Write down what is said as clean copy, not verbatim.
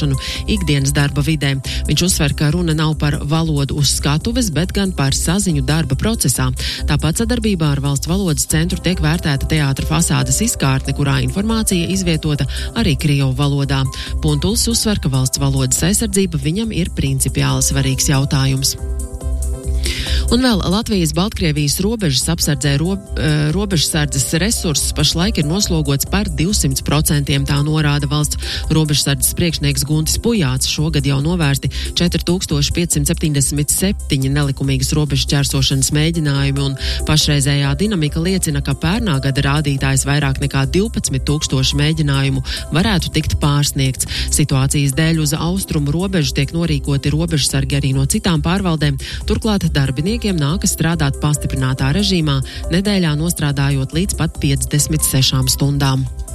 izmantošanu ikdienas darba vidē. Viņš uzsver, ka runa nav par valodu uz skatuves, bet gan par saziņu darba procesā. Tāpat sadarbībā ar Valsts valodas centru tiek vērtēta teātra fasādes izkārtne, kurā informācija izvietota arī krievu valodā. Puntuls uzsver, ka valsts valodas aizsardzība viņam ir principiāli svarīgs jautājums. Un vēl Latvijas-Baltkrievijas robežas apsardzē robežsardzes resursus pašlaik ir noslogots par 200%, tā norāda valsts robežsardzes priekšnieks Guntis Pujāts. Šogad jau novērsti 4577 nelikumīgas robežu ķērsošanas mēģinājumi, un pašreizējā dinamika liecina, ka pērnā gada rādītājs vairāk nekā 12,000 mēģinājumu varētu tikt pārsniegts. Situācijas dēļ uz austrumu robežu tiek norīkoti robežsargi arī no citām pārvaldēm. Turklāt darbiniekiem nākas strādāt pastiprinātā režīmā, nedēļā nostrādājot līdz pat 56 stundām.